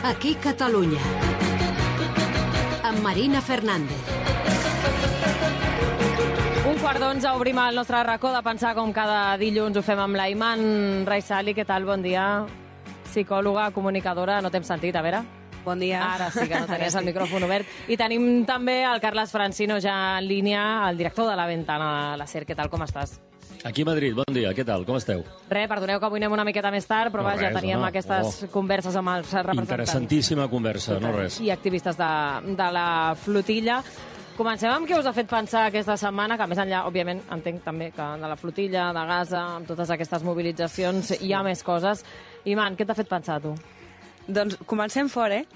Aquí Catalunya. Amb Marina Fernández. 11:15 obrim el nostre racó de pensar com cada dilluns ho fem amb l'Aiman Raisali. Què tal? Bon dia. Psicòloga, comunicadora, no t'hem sentit, a veure? Bon dia. Ara sí que no tenies el micròfon obert. I tenim també el Carles Francino ja en línia, el director de La Ventana, la SER. Què tal, com estàs? Aquí a Madrid, bon dia, què tal, com esteu? Perdoneu que avui anem una miqueta més tard, però ja teníem aquestes converses amb els representants. Interessantíssima conversa, no res. I activistes de la flotilla. Comencem amb què us ha fet pensar aquesta setmana, que més enllà, òbviament, entenc també que de la flotilla, de Gaza, amb totes aquestes mobilitzacions, hi ha més coses. Iman, què t'ha fet pensar, tu? Doncs comencem fort, eh?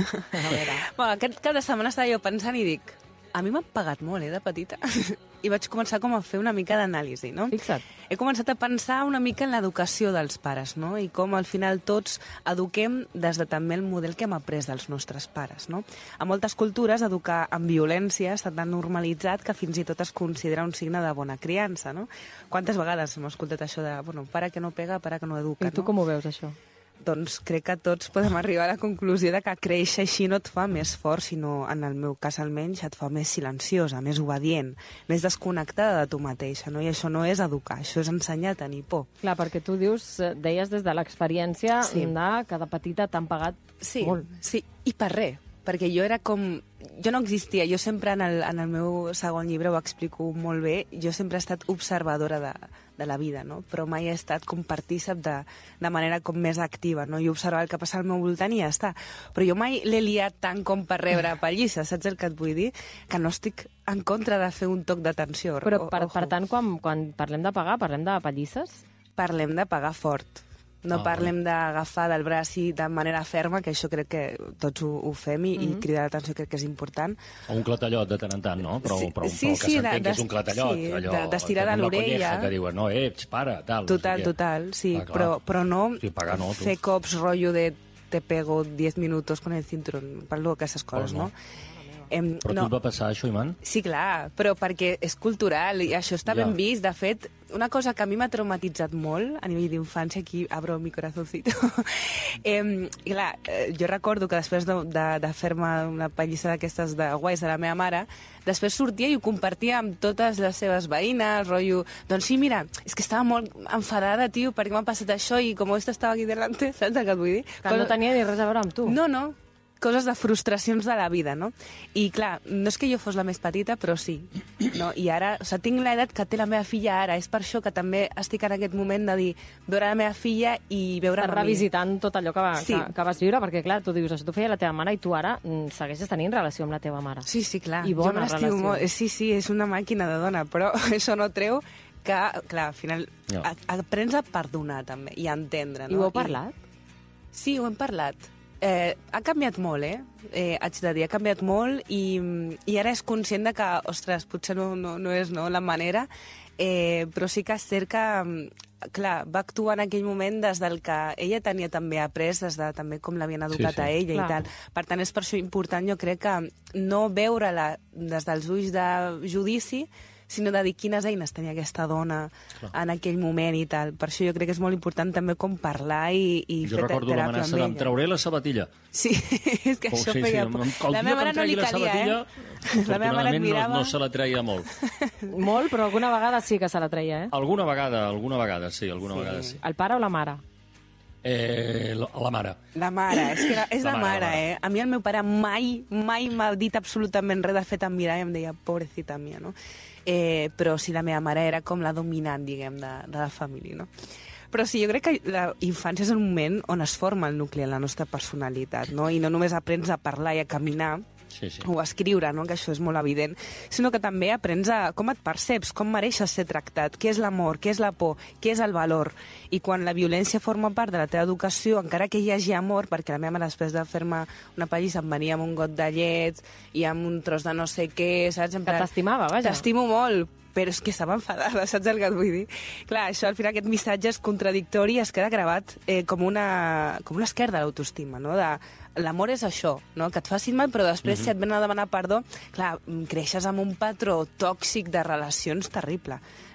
A veure. Bueno, aquest cap de setmana estava jo pensant i dic, a mi m'han pagat molt, de petita. I vaig començar com a fer una mica d'anàlisi, no? Fixa't. He començat a pensar una mica en l'educació dels pares, no? I com al final tots eduquem des de també el model que hem après dels nostres pares, no? A moltes cultures educar amb violència està tan normalitzat que fins i tot es considera un signe de bona criança, no? Quantes vegades hem escoltat això de, bueno, pare que no pega, pare que no educa, I tu no? com ho veus, això? Doncs crec que tots podem arribar a la conclusió de que créixer així no et fa més fort, sinó, en el meu cas almenys, et fa més silenciosa, més obedient, més desconnectada de tu mateixa, no? I això no és educar, això és ensenyar a tenir por. Clar, perquè tu deies des de l'experiència que de petita t'han pagat molt. Sí, i per res, perquè jo era com... Jo no existia, jo sempre en el meu segon llibre ho explico molt bé, jo sempre he estat observadora de la vida, no? Però mai he estat com partícip de manera com més activa, no? Jo observava el que passa al meu voltant i ja està. Però jo mai l'he liat tant com per rebre pallisses, saps el que et vull dir? Que no estic en contra de fer un toc d'atenció. Però, per tant, quan parlem de pagar, parlem de pallisses? Parlem de pagar fort. No parlem d'agafar del braç i de manera ferma, que això crec que tots ho fem i cridar l'atenció crec que és important. O un clatallot de tant en tant, no? Però que s'entén que és un clatallot. Sí, d'estirar de l'orella. Que diuen, no, para, tal. Total, sí. Però no fer cops rotllo de te pego 10 minutos con el cinturón, parlo d'aquestes coses, no? Però tu et va passar això, Iman? Sí, clar, però perquè és cultural i això està ben vist. De fet, una cosa que a mi m'ha traumatitzat molt a nivell d'infància, aquí abro mi corazoncito, i clar, jo recordo que després de fer-me una pallissa d'aquestes de guais de la meva mare, després sortia i ho compartia amb totes les seves veïnes, rotllo, doncs sí, mira, és que estava molt enfadada, tio, perquè m'ha passat això i com esto estava aquí delante, saps el que et vull dir? Que no tenia ni res a veure amb tu. No, coses de frustracions de la vida, no? I clar, no és que jo fos la més petita, però sí, no? I ara, o sigui, tinc l'edat que té la meva filla ara, és per això que també estic en aquest moment de dir, veure la meva filla i veure'm a mi. Estàs revisitant tot allò que vas viure, perquè clar, tu dius, això t'ho feia la teva mare i tu ara segueixes tenint relació amb la teva mare. Sí, clar. I bona relació. Molt. Sí, és una màquina de dona, però això no treu que, clar, al final aprens a perdonar també i a entendre, no? I ho heu parlat? Sí, ho hem parlat. Ha canviat molt, haig de dir, ha canviat molt i ara és conscient de que, ostres, potser no és la manera, però sí que és cert que, clar, va actuar en aquell moment des del que ella tenia també après, des de també com l'havien educat a ella i tal. Per tant, és per això important, jo crec que no veure-la des dels ulls de judici, sinó de dir quines eines tenia aquesta dona en aquell moment i tal. Per això jo crec que és molt important també com parlar i fer teràpia amb ella. Jo recordo l'amenaça d'em trauré la sabatilla. Sí, és que això feia por. La meva mare no li calia, La meva mare et mirava... no se la treia molt. Molt, però alguna vegada sí que se la treia, eh? Alguna vegada, sí. El pare o la mare? La mare. La mare, és la mare, eh? A mi el meu pare mai m'ha dit absolutament res. De fet, em mirava i em deia, pobrecita mia, no? Però sí, la meva mare era com la dominant, diguem, de la família, no? Però sí, jo crec que la infància és un moment on es forma el nucli en la nostra personalitat, no? I no només aprens a parlar i a caminar, o a escriure, no? Que això és molt evident, sinó que també aprens a com et perceps, com mereixes ser tractat, què és l'amor, què és la por, què és el valor. I quan la violència forma part de la teva educació, encara que hi hagi amor, perquè la meva mare després de fer-me una pallissa em venia amb un got de llet i amb un tros de no sé què, saps? Que t'estimava, vaja. T'estimo molt, però és que estava enfadada, saps el que et vull dir? Clar, això al final, aquest missatge és contradictori i es queda gravat com una esquerda de l'autoestima, no? L'amor és això, no? Que et facin mal, però després si et venen a demanar perdó, clar, creixes amb un patró tòxic de relacions terrible,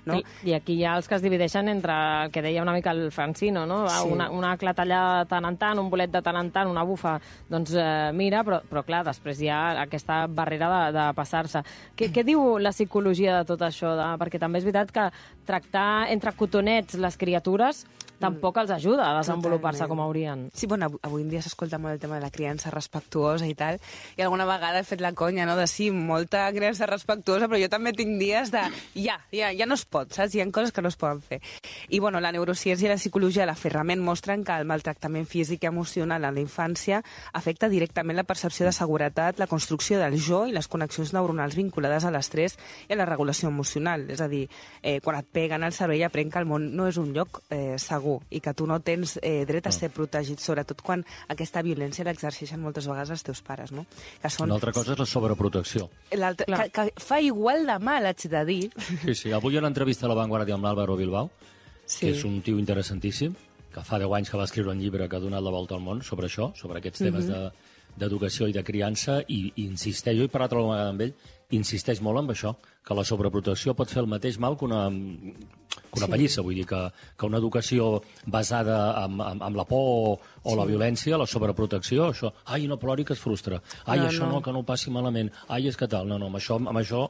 no? I aquí hi ha els que es divideixen entre el que deia una mica el Francino, no? Sí. Una clatellada de tant en tant, un bolet de tant en tant, una bufa, doncs mira, però clar, després hi ha aquesta barrera de passar-se. Què diu la psicologia de tot això? Perquè també és veritat que tractar entre cotonets les criatures tampoc els ajuda a desenvolupar-se com haurien. Sí, bueno, avui en dia s'escolta molt el tema de la criança respectuosa i tal, i alguna vegada he fet la conya, no?, de sí, molta criança respectuosa, però jo també tinc dies de ja no es pot, saps? Hi ha coses que no es poden fer. I, bueno, la neurociència i la psicologia de la Ferrament mostren que el maltractament físic i emocional en la infància afecta directament la percepció de seguretat, la construcció del jo i les connexions neuronals vinculades a l'estrès i a la regulació emocional. És a dir, quan et peguen al cervell aprèn que el món no és un lloc segur i que tu no tens dret a ser protegit, sobretot quan aquesta violència l'exerceixen moltes vegades els teus pares, no? Que són... Una altra cosa és la sobreprotecció. Que fa igual de mal, haig de dir. Sí. Avui hi ha una entrevista a La Vanguardia amb l'Álvaro Bilbao, que és un tio interessantíssim, que fa 10 anys que va escriure un llibre que ha donat la volta al món sobre això, sobre aquests temes d'educació i de criança, i insisteix, jo he parlat alguna vegada amb ell, insisteix molt en això, que la sobreprotecció pot fer el mateix mal que una pallissa, vull dir que una educació basada en la por o la violència, la sobreprotecció, això, ai, no plori que es frustra, ai, això no, que no ho passi malament, ai, és que tal, no, amb això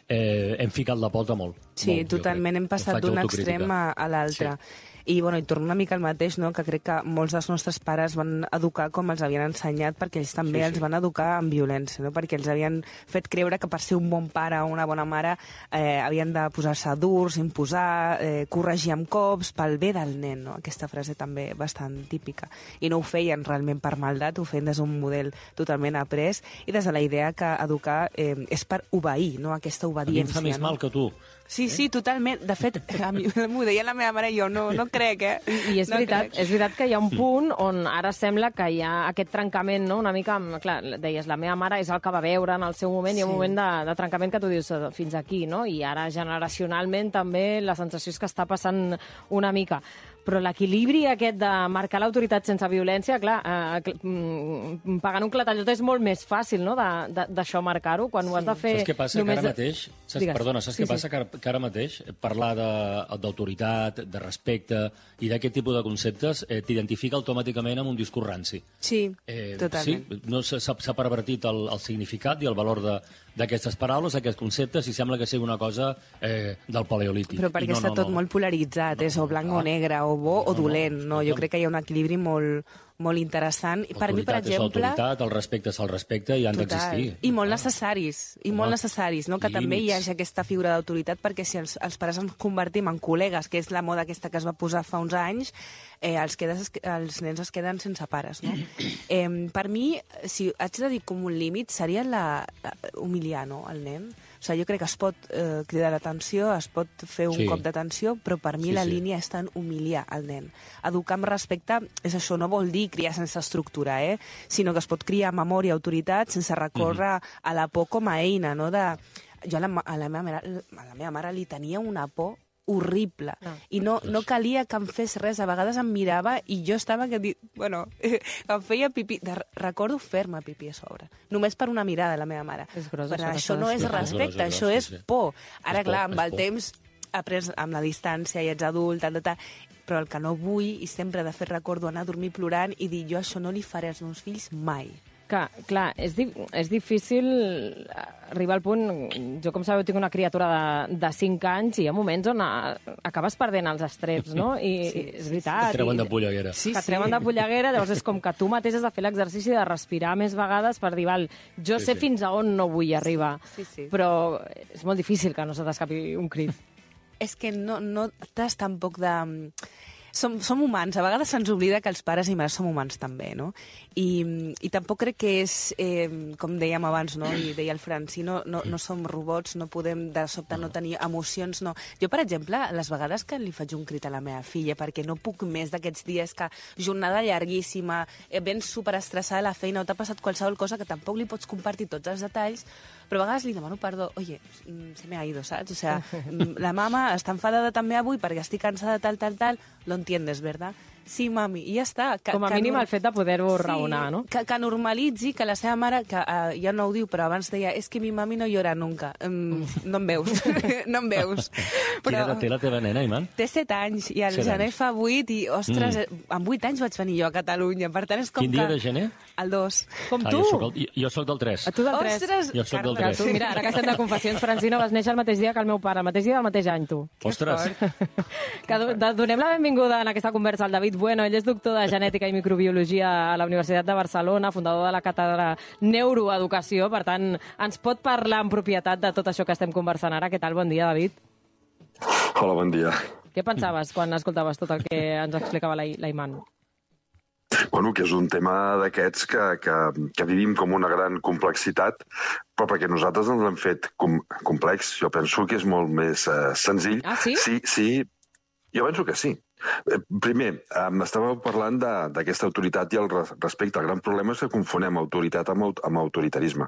hem ficat la pota molt. Sí, molt, totalment, hem passat d'un extrem a l'altre. Sí. I, bueno, i torno una mica al mateix, no?, que crec que molts dels nostres pares van educar com els havien ensenyat, perquè ells també els van educar amb violència, no?, perquè els havien fet creure que per ser un bon pare o una bona mare havien de posar-se durs, imposar, corregir amb cops, pel bé del nen, no? Aquesta frase també bastant típica. I no ho feien realment per maldat, ho feien des d'un model totalment après i des de la idea que educar és per obeir, no?, aquesta obediència. A mi em fa més mal que tu. Sí, totalment. De fet, a mi m'ho deia la meva mare i jo no crec, I és veritat que hi ha un punt on ara sembla que hi ha aquest trencament, no?, una mica, clar, deies, la meva mare és el que va veure en el seu moment, hi ha un moment de trencament que tu dius fins aquí, no?, i ara generacionalment també la sensació és que està passant una mica. Però l'equilibri aquest de marcar l'autoritat sense violència, clar, pagant un clatallot és molt més fàcil, no?, d'això marcar-ho, quan ho has de fer... Saps què passa? Que ara mateix... Saps què passa? Que ara mateix parlar d'autoritat, de respecte i d'aquest tipus de conceptes t'identifica automàticament amb un discurs ranci. Sí, totalment. Sí, no s'ha pervertit el significat i el valor d'aquestes paraules, d'aquests conceptes, i sembla que sigui una cosa del paleolític. Però perquè està tot molt polaritzat, és o blanc o negre, o bo o dolent, no? Jo crec que hi ha un equilibri molt interessant. Per mi, per exemple... L'autoritat, el respecte és el respecte i han d'existir. I molt necessaris, no? Que també hi hagi aquesta figura d'autoritat, perquè si els pares ens convertim en col·legues, que és la moda aquesta que es va posar fa uns anys, els nens es queden sense pares, no? Per mi, si haig de dir com un límit, seria humiliar, no?, el nen. O sigui, jo crec que es pot cridar l'atenció, es pot fer un cop d'atenció, però per mi la línia és tan humiliar el nen. Educar amb respecte és això, no vol dir criar sense estructura, sinó que es pot criar amb amor i autoritat sense recórrer a la por com a eina, no? Jo a la meva mare li tenia una por horrible. I no calia que em fes res. A vegades em mirava i jo estava em feia pipí. Recordo fer-me pipí a sobre. Només per una mirada de la meva mare. Això no és respecte, això és por. Ara, clar, amb el temps, après amb la distància i ets adult, però el que no vull, i sempre de fet recordo anar a dormir plorant i dir, jo això no li faré als meus fills mai. Clar, és difícil arribar al punt... Jo, com sabeu, tinc una criatura de 5 anys i hi ha moments on acabes perdent els estreps, no? I és veritat. Et treuen de polleguera. Et treuen de polleguera, llavors és com que tu mateix has de fer l'exercici de respirar més vegades per dir, jo sé fins a on no vull arribar, però és molt difícil que no se t'escapi un crit. És que no t'has tampoc de... Som humans, a vegades se'ns oblida que els pares i mares som humans també, no? I tampoc crec que és, com dèiem abans, no? I deia el Francino, no som robots, no podem de sobte no tenir emocions, no. Jo, per exemple, les vegades que li faig un crit a la meva filla, perquè no puc més d'aquests dies que jornada llarguíssima, vens superestressada a la feina o t'ha passat qualsevol cosa que tampoc li pots compartir tots els detalls, però a vegades li demano perdó. Oye, se me ha ido, ¿sabes? O sea, la mama està enfadada també avui perquè estic cansada, tal, lo entiendes, ¿verdad? sí, mami, i ja està. Com a mínim el fet de poder-ho raonar, no? Que normalitzi que la seva mare, que ja no ho diu, però abans deia, és que mi mami no llora nunca. No em veus, no em veus. Quina edat té la teva nena, Iman? Té 7 anys, i el gener fa 8, i, ostres, amb 8 anys vaig venir jo a Catalunya, per tant és com que... Quin dia de gener? El 2. Com tu? Jo soc del 3. Tu del 3. Ostres, Jo soc del 3. Tu, mira, ara que estem de confessions, Francino, vas néixer el mateix dia que el meu pare, el mateix dia del mateix any, tu. Ostres! Que donem la benvinguda en aquesta conversa al David Bueno. Ell és doctor de Genètica i Microbiologia a la Universitat de Barcelona, fundador de la càtedra Neuroeducació. Per tant, ens pot parlar en propietat de tot això que estem conversant ara. Què tal? Bon dia, David. Hola, bon dia. Què pensaves quan escoltaves tot el que ens explicava la Iman? Bueno, que és un tema d'aquests que vivim com una gran complexitat, però perquè nosaltres ens l'hem fet complex. Jo penso que és molt més senzill. Ah, sí? Sí, jo penso que sí. Primer, estàveu parlant d'aquesta autoritat i el respecte. El gran problema és que confonem autoritat amb autoritarisme.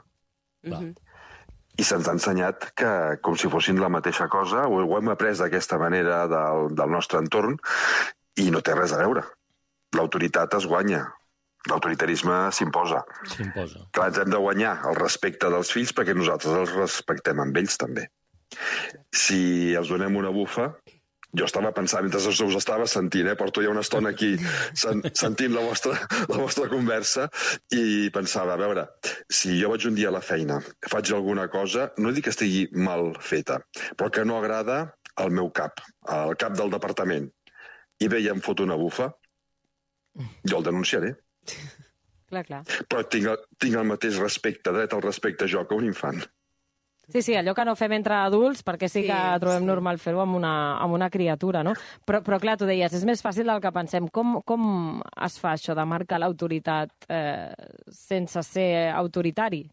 I se'ns ha ensenyat que, com si fossin la mateixa cosa, ho hem après d'aquesta manera del nostre entorn i no té res a veure. L'autoritat es guanya, l'autoritarisme s'imposa. Clar, ens hem de guanyar el respecte dels fills perquè nosaltres els respectem amb ells també. Si els donem una bufa, jo estava pensant, mentre us estava sentint, porto ja una estona aquí sentint la vostra conversa i pensava, a veure, si jo vaig un dia a la feina, faig alguna cosa, no dic que estigui mal feta, però que no agrada al meu cap, al cap del departament, i ve i em fot una bufa, jo el denunciaré. Clar. Però tinc el mateix respecte, dret al respecte jo que un infant. Sí, allò que no fem entre adults, perquè sí que trobem normal fer-ho amb una criatura, no? Però clar, tu deies, és més fàcil del que pensem. Com es fa això de marcar l'autoritat sense ser autoritari?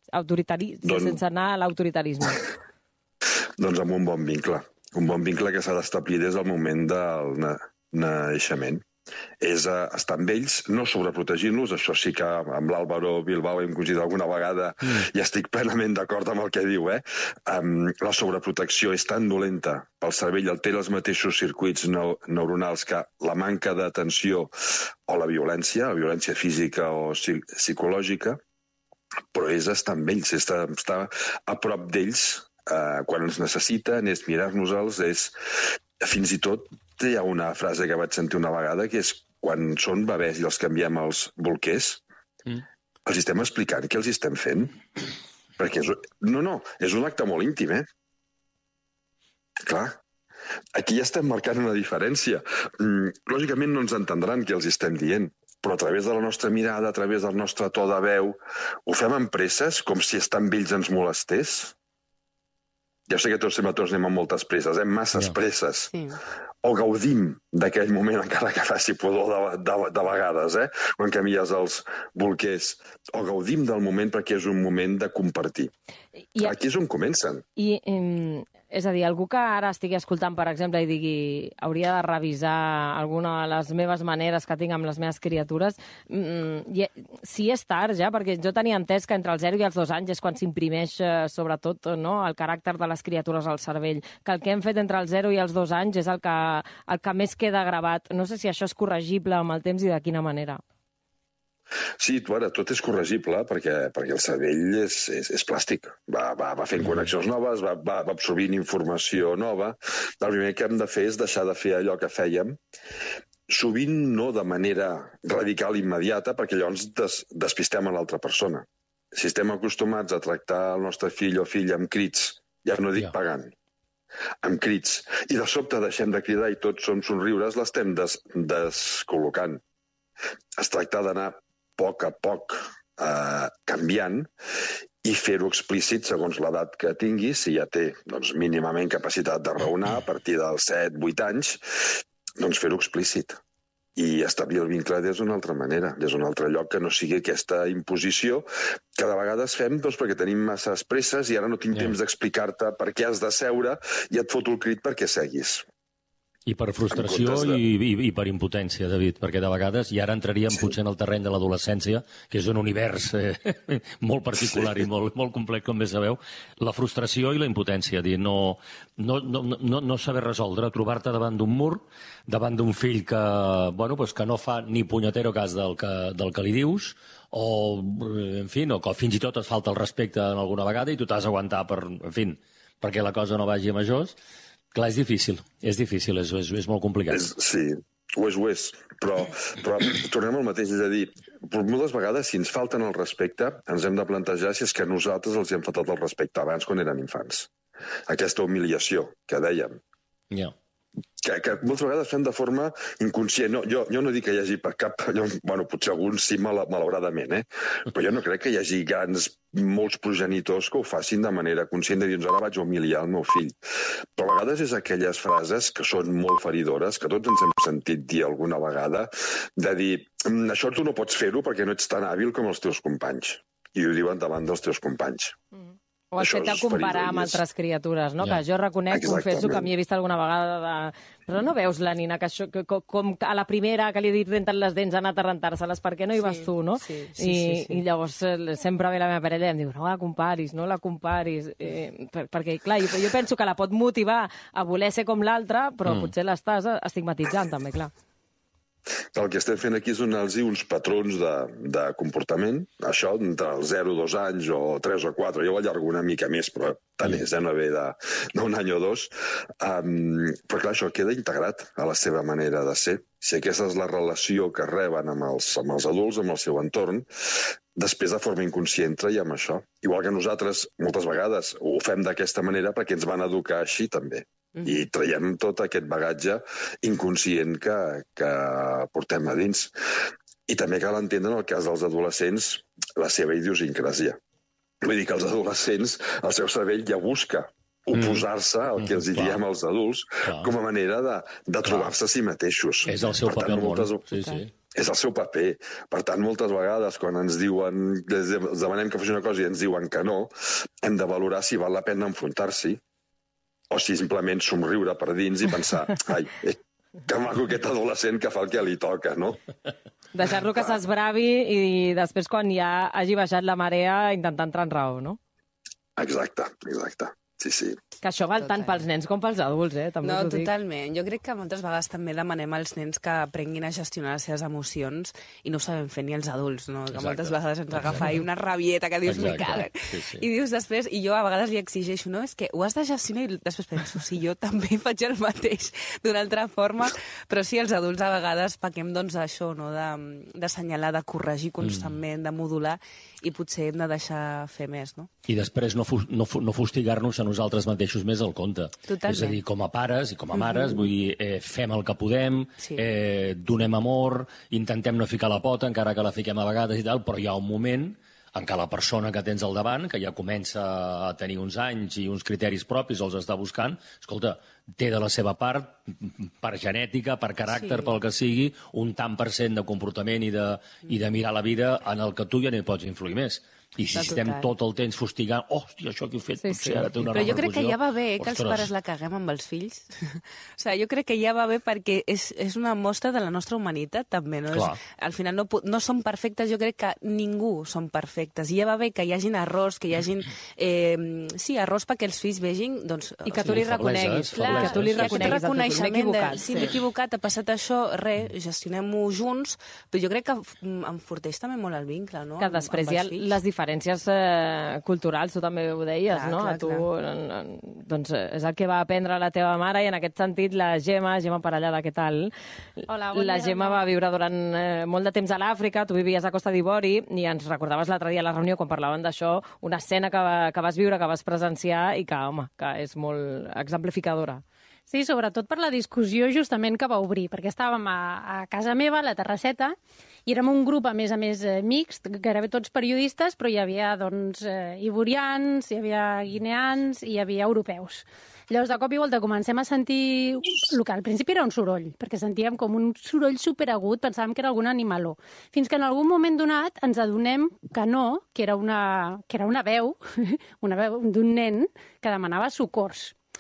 Sense anar a l'autoritarisme? Doncs amb un bon vincle. Un bon vincle que s'ha d'establir des del moment del naixement. És estar amb ells, no sobreprotegint-los, això sí que amb l'Álvaro Bilbao hem coincidit alguna vegada i estic plenament d'acord amb el que diu. La sobreprotecció és tan dolenta pel cervell, altera els mateixos circuits neuronals que la manca d'atenció o la violència física o psicològica, però és estar amb ells, és estar a prop d'ells quan ens necessiten, és mirar-nos-els, és fins i tot hi ha una frase que vaig sentir una vegada que és quan són bebès i els canviem els bolquers, els estem explicant què els estem fent. Perquè és un acte molt íntim, Clar, aquí ja estem marcant una diferència. Lògicament no ens entendran què els estem dient, però a través de la nostra mirada, a través del nostre to de veu, ho fem amb presses, com si estar amb ells ens molestés. Ja sé que tots anem amb moltes presses, masses presses. Sí. O gaudim d'aquell moment, encara que faci pudor de vegades, quan canvies els bolquers. O gaudim del moment perquè és un moment de compartir. Aquí és on comencen. És a dir, algú que ara estigui escoltant, per exemple, i digui hauria de revisar alguna de les meves maneres que tinc amb les meves criatures, si és tard ja, perquè jo tenia entès que entre els 0 i els 2 anys és quan s'imprimeix sobretot el caràcter de les criatures al cervell, que el que hem fet entre els 0 i els 2 anys és el que més queda gravat. No sé si això és corregible amb el temps i de quina manera. Sí, tot és corregible perquè el cervell és plàstic. Va fent connexions noves, va absorbint informació nova. El primer que hem de fer és deixar de fer allò que fèiem, sovint no de manera radical immediata, perquè llavors despistem a l'altra persona. Si estem acostumats a tractar el nostre fill o filla amb crits, ja no dic pagant, amb crits, i de sobte deixem de cridar i tots som somriures, l'estem descol·locant. Es tracta d'anar a poc canviant i fer-ho explícit segons l'edat que tingui, si ja té mínimament capacitat de raonar a partir dels 7-8 anys, doncs fer-ho explícit i establir el vincle des d'una altra manera, des d'un altre lloc que no sigui aquesta imposició que de vegades fem perquè tenim masses presses i ara no tinc temps d'explicar-te per què has de seure i et foto el crit perquè seguis. I per frustració i per impotència, David, perquè de vegades, i ara entraríem potser en el terreny de l'adolescència, que és un univers molt particular i molt complex, com bé sabeu, la frustració i la impotència, dir, no saber resoldre, trobar-te davant d'un mur, davant d'un fill que no fa ni punyetero cas del que li dius, o, en fi, o que fins i tot et falta el respecte en alguna vegada i tu t'has d'aguantar perquè la cosa no vagi a majors. Clar, és difícil, és molt complicat. Sí, ho és. Però tornem al mateix, és a dir, moltes vegades, si ens falten el respecte, ens hem de plantejar si és que nosaltres els hem faltat el respecte abans, quan eren infants. Aquesta humiliació que dèiem. Ja. Que moltes vegades fem de forma inconscient. Jo no dic que hi hagi per cap... potser alguns sí, malauradament, però jo no crec que hi hagi molts progenitors que ho facin de manera conscient de dir, ara vaig humiliar el meu fill. Però a vegades és aquelles frases que són molt feridores, que tots ens hem sentit dir alguna vegada, de dir, això tu no pots fer-ho perquè no ets tan hàbil com els teus companys. I ho diuen davant dels teus companys. O el fet de comparar amb altres criatures, no? Que jo reconec, confesso que m'hi he vist alguna vegada però no veus la nina que com a la primera que li renten les dents ha anat a rentar-se-les, per què no hi vas tu, no? I llavors sempre ve la meva parella i em diu, no la comparis, perquè, clar, jo penso que la pot motivar a voler ser com l'altre, però potser l'estàs estigmatitzant, també, clar. El que estem fent aquí és donar-los uns patrons de comportament, això entre els 0 2 anys o 3 o 4, jo ho allargo una mica més, però tant és, no ve d'un any o dos, però clar, això queda integrat a la seva manera de ser. Si aquesta és la relació que reben amb els adults, amb el seu entorn, després de forma inconscient traiem això. Igual que nosaltres moltes vegades ho fem d'aquesta manera perquè ens van educar així també. I traiem tot aquest bagatge inconscient que portem a dins. I també cal entendre, en el cas dels adolescents, la seva idiosincràsia. Vull dir que els adolescents, el seu cervell ja busca oposar-se al que els diem als adults com a manera de trobar-se a si mateixos. És el seu paper al món. És el seu paper. Per tant, moltes vegades, quan ens demanem que faci una cosa i ens diuen que no, hem de valorar si val la pena enfrontar-s'hi o simplement somriure per dins i pensar, que maco aquest adolescent que fa el que li toca, no? Deixar-lo que s'esbravi i després, quan ja hagi baixat la marea, intentar entrar en raó, no? Exacte. Sí. Que això val tant pels nens com pels adults, també us ho dic. Totalment. Jo crec que moltes vegades també demanem als nens que aprenguin a gestionar les seves emocions i no ho sabem fer ni els adults, no? Que moltes vegades ens agafa una rabieta que dius, me caguen. Sí. I dius després, i jo a vegades li exigeixo, no? És que ho has de gestionar i després penso, sí, jo també faig el mateix d'una altra forma, però sí, els adults a vegades pequem això, no? D'assenyalar, de corregir constantment, de modular, i potser hem de deixar fer més, no? I després no fustigar-nos a nosaltres mateixos més al compte. Totalment. És a dir, com a pares i com a mares, vull dir, fem el que podem, donem amor, intentem no ficar la pota, encara que la fiquem a vegades i tal, però hi ha un moment en què la persona que tens al davant, que ja comença a tenir uns anys i uns criteris propis, els està buscant, escolta, té de la seva part, per genètica, per caràcter, pel que sigui, un tant per cent de comportament i de mirar la vida en el que tu ja no hi pots influir més. I si estem tot el temps fustigant, hòstia, això que he fet, potser ara té una repercussió. Però jo crec que ja va bé que els pares la caguem amb els fills. O sigui, jo crec que ja va bé perquè és una mostra de la nostra humanitat, també, no? Al final no som perfectes, jo crec que ningú som perfectes. I ja va bé que hi hagin errors, que hi hagin... errors perquè els fills vegin, doncs... I que tu li reconeguis. Que tu li reconeguis. Reconeixement de... Sí, m'he equivocat, ha passat això, gestionem-ho junts, però jo crec que enforteix també molt el vincle, no? Que després hi ha les diferències culturals, tu també ho deies, no? Clar. A tu, doncs, és el que va aprendre la teva mare i en aquest sentit la Gemma Parellada, què tal? Hola, bon dia. La Gemma va viure durant molt de temps a l'Àfrica, tu vivies a Costa d'Ivori i ens recordaves l'altre dia a la reunió quan parlaven d'això, una escena que vas viure, que vas presenciar i que, home, que és molt exemplificadora. Sí, sobretot per la discussió justament que va obrir, perquè estàvem a casa meva, a la terrasseta, i érem un grup, a més mixt, gairebé tots periodistes, però hi havia, doncs, ivorians, hi havia guineans i hi havia europeus. Llavors, de cop i volta, comencem a sentir el que al principi era un soroll, perquè sentíem com un soroll superagut, pensàvem que era algun animaló. Fins que en algun moment donat ens adonem que no, que era una veu, una veu d'un nen que demanava socors.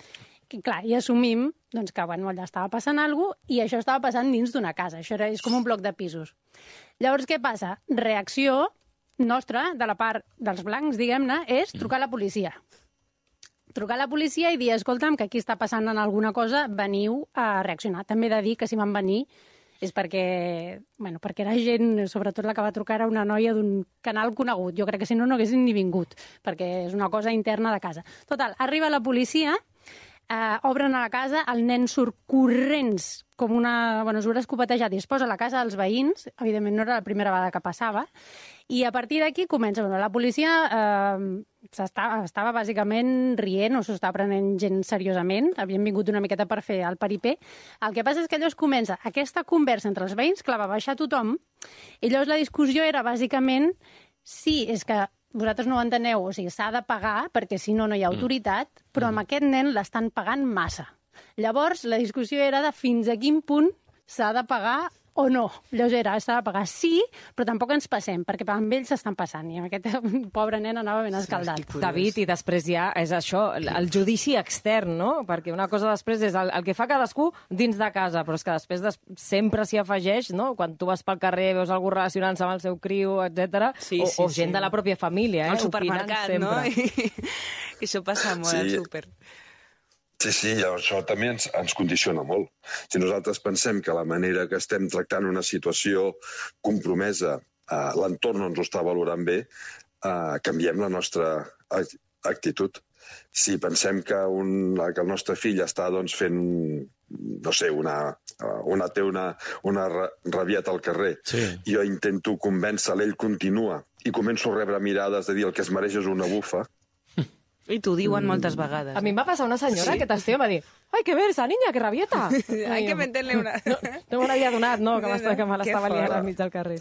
clar, i assumim doncs, que bueno, allà estava passant alguna cosa i això estava passant dins d'una casa. Això és com un bloc de pisos. Llavors, què passa? Reacció nostra, de la part dels blancs, diguem-ne, és trucar a la policia. Trucar a la policia i dir, escolta'm, que aquí està passant en alguna cosa, veniu a reaccionar. També he de dir que si van venir és perquè era gent, sobretot la que va trucar era una noia d'un canal conegut. Jo crec que si no, no haguessin ni vingut, perquè és una cosa interna de casa. Total, arriba la policia, obren a la casa, el nen surt corrents com una... surt escopetejat i es posa a la casa dels veïns. Evidentment no era la primera vegada que passava. I a partir d'aquí comença... la policia estava bàsicament rient o s'ho estava prenent gent seriosament. Havien vingut una miqueta per fer el paripé. El que passa és que llavors comença aquesta conversa entre els veïns, que la va baixar tothom, i llavors la discussió era bàsicament sí, és que vosaltres no ho enteneu, o sigui, s'ha de pagar perquè si no, no hi ha autoritat, però amb aquest nen l'estan pagant massa. Llavors, la discussió era de fins a quin punt s'ha de pagar o no. Llavors s'ha de pagar sí, però tampoc ens passem, perquè amb ells s'estan passant, i amb aquest pobre nen anava ben escaldat. David, i després ja és això, el judici extern, no? Perquè una cosa després és el que fa cadascú dins de casa, però és que després sempre s'hi afegeix, no? Quan tu vas pel carrer, veus algú relacionant-se amb el seu criu, etc. O gent de la pròpia família, al supermercat, no? I això passa molt al súper. Sí, això també ens condiciona molt. Si nosaltres pensem que la manera que estem tractant una situació compromesa, l'entorn no ens ho està valorant bé, canviem la nostra actitud. Si pensem que el nostre fill està fent, no sé, té una rabieta al carrer, jo intento convèncer-lo, ell continua, i començo a rebre mirades de dir el que es mereix és una bufa. I t'ho diuen moltes vegades. A mi em va passar una senyora que t'estima, va dir «Ai, que bé, esa niña, que rabieta!» Hay que meterle una... No me l'havia donat, no, que me l'estava liant al mig del carrer.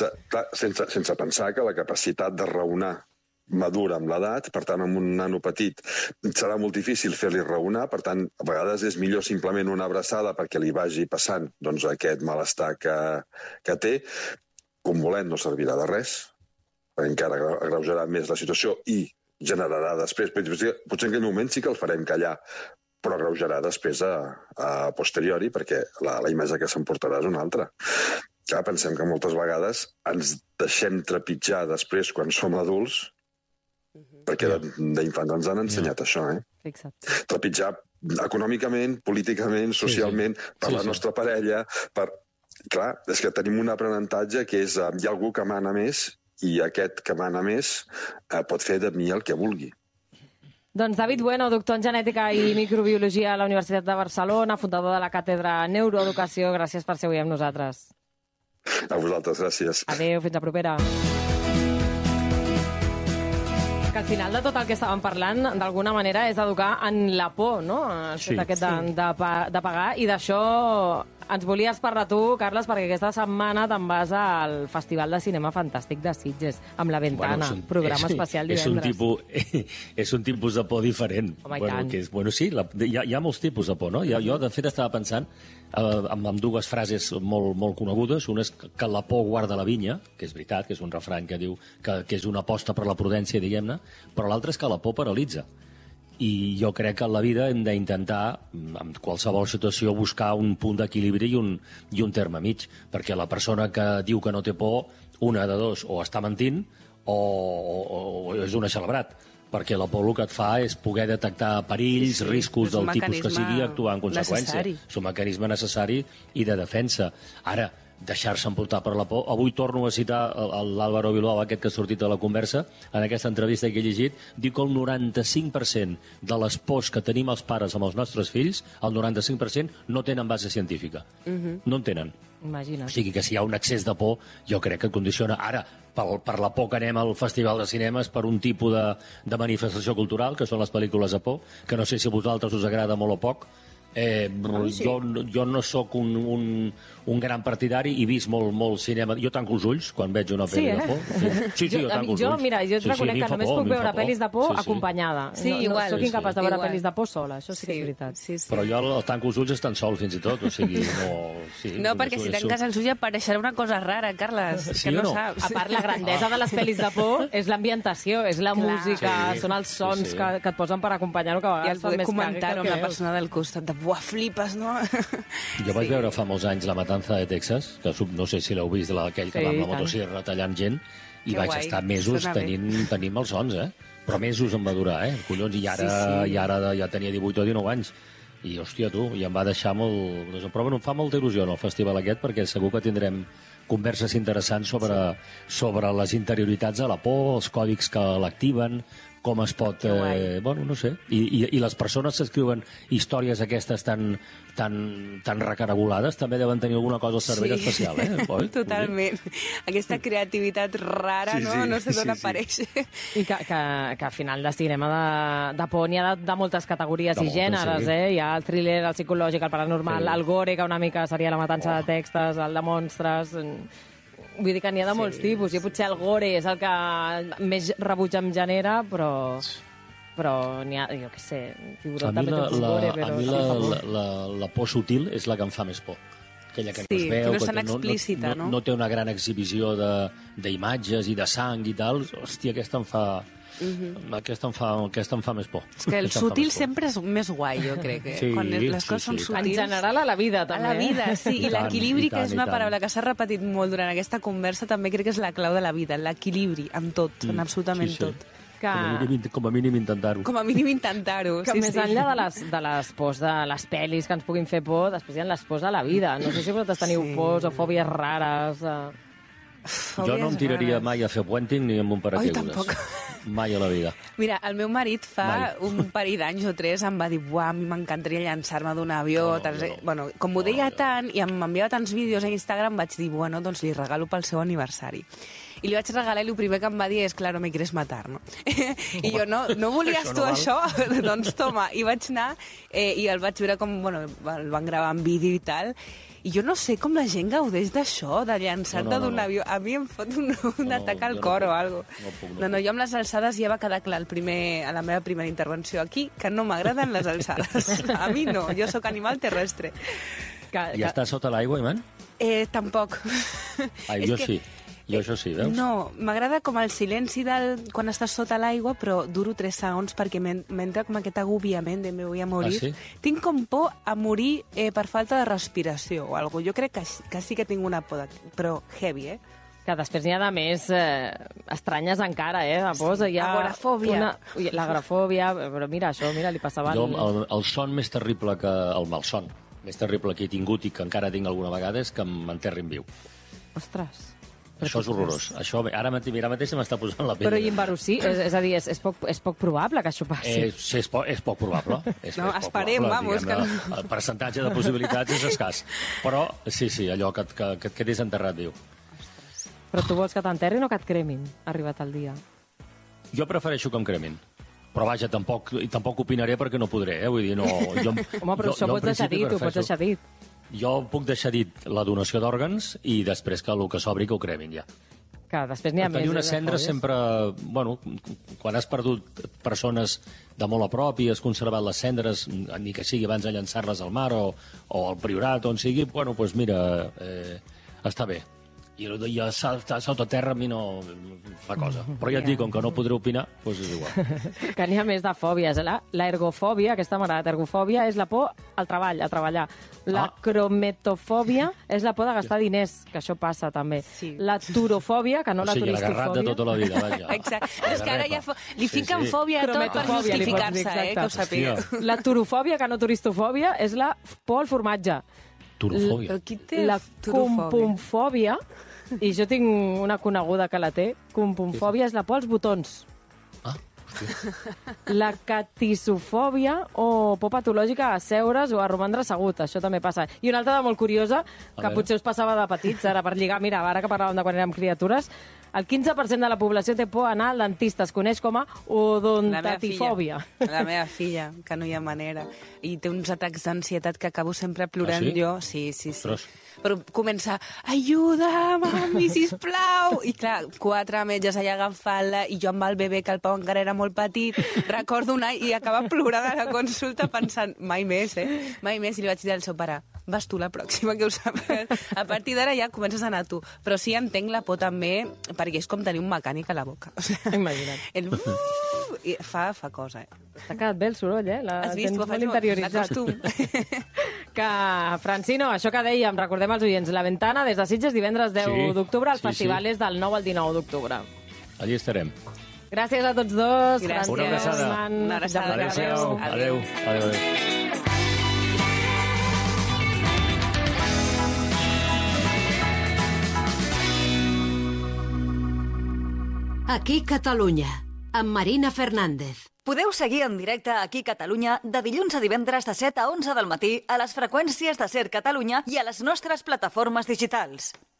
Sense pensar que la capacitat de raonar madura amb l'edat, per tant, amb un nano petit serà molt difícil fer-li raonar, per tant, a vegades és millor simplement una abraçada perquè li vagi passant aquest malestar que té. Convolent no servirà de res, encara agreujarà més la situació i generarà després, potser en aquell moment sí que el farem callar, però agreujarà després a posteriori, perquè la imatge que s'emportarà és una altra. Clar, pensem que moltes vegades ens deixem trepitjar després quan som adults, perquè d'infants ens han ensenyat això, trepitjar econòmicament, políticament, socialment, per la nostra parella, Clar, és que tenim un aprenentatge que és hi ha algú que mana més i aquest que mana més pot fer de mi el que vulgui. Doncs David Bueno, doctor en genètica i microbiologia a la Universitat de Barcelona, fundador de la càtedra Neuroeducació, gràcies per ser avui amb nosaltres. A vosaltres, gràcies. Adéu, fins a propera. Que al final de tot el que estàvem parlant, d'alguna manera, és educar en la por, no? El fet aquest de pagar, i d'això ens volies parlar tu, Carles, perquè aquesta setmana te'n vas al Festival de Cinema Fantàstic de Sitges, amb La Ventana, programa especial divendres. És un tipus de por diferent. Home, i tant. Sí, hi ha molts tipus de por, no? Jo, de fet, estava pensant amb dues frases molt conegudes. Una és que la por guarda la vinya, que és veritat, que és un refrany que diu que és una aposta per la prudència, diguem-ne, però l'altra és que la por paralitza. I jo crec que en la vida hem d'intentar, en qualsevol situació, buscar un punt d'equilibri i un terme mig, perquè la persona que diu que no té por, una de dos, o està mentint o és un celebrat, perquè la por el que et fa és poder detectar perills, riscos del tipus que sigui i actuar en conseqüència. És un mecanisme necessari i de defensa. Ara, deixar-se emportar per la por. Avui torno a citar l'Álvaro Bilbao, aquest que ha sortit de la conversa, en aquesta entrevista que he llegit, diu que el 95% de les pors que tenim els pares amb els nostres fills, el 95% no tenen base científica. No en tenen. Imagina't. O sigui que si hi ha un excés de por, jo crec que condiciona. Ara, per la por que anem al Festival de Cinemes, per un tipus de manifestació cultural, que són les pel·lícules de por, que no sé si a vosaltres us agrada molt o poc, Jo no sóc un gran partidari i he vist molt cinema. Jo tanco els ulls quan veig una pel·li de por. Sí, jo tanco els ulls. Mira, jo et reconec que només puc veure pel·lis de por acompanyada. Sí, igual. Soc incapaç de veure pel·lis de por sola, això sí que és veritat. Però jo el tanco els ulls estan sol, fins i tot. O sigui, no, perquè si tanques els ulls apareixerà una cosa rara, Carles, que no saps. A part, la grandesa de les pel·lis de por és l'ambientació, és la música, són els sons que et posen per acompanyar-ho, que a vegades fan més comentar-ho amb la persona del costat de buah, flipes, no? Jo vaig veure fa molts anys La matanza de Texas, que no sé si l'heu vist, aquell que va amb la motosierra tallant gent, i vaig estar mesos tenint malsons, però mesos em va durar, collons, i ara ja tenia 18 o 19 anys. I, hòstia, tu, i em va deixar molt... Però bueno, em fa molta il·lusió el festival aquest, perquè segur que tindrem converses interessants sobre les interioritats de la por, els còdics que l'activen, com es pot... bueno, no sé. I les persones que escriuen històries aquestes tan recaragolades també deuen tenir alguna cosa al cervell especial, Oi? Totalment. Aquesta creativitat rara, no sé d'on apareix. I que al final de cinema de por n'hi ha de moltes categories i gèneres, Hi ha el thriller, el psicològic, el paranormal, el gore, que una mica seria la matança de textos, el de monstres... Vull dir que n'hi ha de molts tipus, i potser el gore és el que més rebuig em genera, però n'hi ha, jo què sé, tiburón també té un gore, però... A mi la por sutil és la que em fa més por. Aquella que no es veu, que no és tan explícita, no? No té una gran exhibició d'imatges i de sang i tal. Hòstia, aquesta em fa... Aquesta em fa més por. És que el sutil sempre és més guai, jo crec. Quan les coses són sutils... En general, a la vida, també. A la vida, sí. I l'equilibri, que és una paraula que s'ha repetit molt durant aquesta conversa, també crec que és la clau de la vida. L'equilibri, en tot, en absolutament tot. Com a mínim intentar-ho. Com a mínim intentar-ho, que més enllà de les pors de les pel·lis que ens puguin fer por, després hi ha les pors de la vida. No sé si vosaltres teniu pors o fòbies rares... Jo no em tiraria mai a fer puenting ni amb un paracaigudes. Tampoc. Mai a la vida. Mira, el meu marit fa un parell d'anys o 3 em va dir, buah, a mi m'encantaria llançar-me d'un avió. Bueno, com m'ho deia tant i m'enviava tants vídeos a Instagram, vaig dir, bueno, doncs li regalo pel seu aniversari. I li vaig regalar i el primer que em va dir és, claro, me quieres matar, no? I jo, no volies tu això? Doncs toma. I vaig anar i el vaig veure com, bueno, el van gravar en vídeo i tal. I jo no sé com la gent gaudeix d'això, de llançar-te d'un avió. A mi em fot un atac al cor o alguna cosa. No, jo amb les alçades ja va quedar clar a la meva primera intervenció aquí que no m'agraden les alçades. A mi no, jo sóc animal terrestre. I estàs sota l'aigua, Iman? Tampoc. Jo sí. Jo això sí, veus? No, m'agrada com el silenci quan estàs sota l'aigua, però duro 3 segons perquè m'entra com aquest agobiament de me voy a morir. Sí? Tinc com por a morir per falta de respiració o alguna cosa. Jo crec que sí que tinc una por, però heavy, Que després n'hi ha de més estranyes encara, de pors. Agorafòbia. L'agrafòbia, però mira, això, li passava... Jo, el son més terrible que... El malson més terrible que he tingut i que encara tinc alguna vegada és que m'enterrin viu. Ostres... Això és horrorós. Això, ara mateix m'està posant la pell. Però inverossí, és a dir, és poc probable que això passi. És poc probable. No, esperem, vamos. El percentatge de possibilitats és escàs. Però, sí, allò que et quedis enterrat viu. Però tu vols que t'enterrin o que et cremin, arribat el dia? Jo prefereixo que em cremin. Però vaja, tampoc opinaré perquè no podré, Vull dir, no... Home, però això ho pots deixar dit, Jo puc deixar dit la donació d'òrgans i després que el que sobri que ho cremin ja. Que després n'hi ha més. Tenir una cendra sempre... Bueno, quan has perdut persones de molt a prop i has conservat les cendres, ni que sigui abans de llançar-les al mar o al Priorat, on sigui, bueno, doncs mira, està bé. I sota terra a mi no fa cosa. Però ja et dic, com que no podré opinar, doncs és igual. Que n'hi ha més de fòbies. L'ergofòbia, aquesta m'ha agradat. Ergofòbia és la por al treball, a treballar. La crometofòbia és la por de gastar diners, que això passa també. La turofòbia, que no la turistofòbia. O sigui, l'agarrat de tota la vida, vaja. Exacte. És que ara ja li fiquen fòbia a tot per justificar-se, que ho sapigueu. La turofòbia, que no turistofòbia, és la por al formatge. Turofòbia. La compomfòbia, i jo tinc una coneguda que la té, compomfòbia és la por als botons. La catisofòbia o por patològica a seure's o a romandre assegut, això també passa. I una altra de molt curiosa, que potser us passava de petits, ara per lligar, mira, ara que parlàvem de quan érem criatures, El 15% de la població té por a anar al dentista. Es coneix com a odontatifòbia. La meva filla, que no hi ha manera. I té uns atacs d'ansietat que acabo sempre plorant jo. Sí. Ostres. Però comença, ajuda, mami, sisplau! I clar, 4 metges allà agafant-la, i jo amb el bebè, que el Pau encara era molt petit, recordo anar i acaba plorant a la consulta pensant, mai més, mai més. I li vaig dir al seu pare, vas tu la pròxima, que ho saps. A partir d'ara ja comences a anar tu. Però sí entenc la por també, perquè és com tenir un mecànic a la boca. O sigui, imagina't. I fa cosa, T'ha quedat bé el soroll, Has vist? Tens molt interioritzat. Que, Francino, això que dèiem, recordem als oients, La Ventana, des de Sitges, divendres 10 d'octubre, el festival és del 9 al 19 d'octubre. Allí estarem. Gràcies a tots dos. Gràcies. Una abraçada. Una abraçada. Adéu. Aquí Catalunya, amb Marina Fernández. Podeu seguir en directe Aquí Catalunya de dilluns a divendres de 7 a 11 del matí a les freqüències de Ser Catalunya i a les nostres plataformes digitals.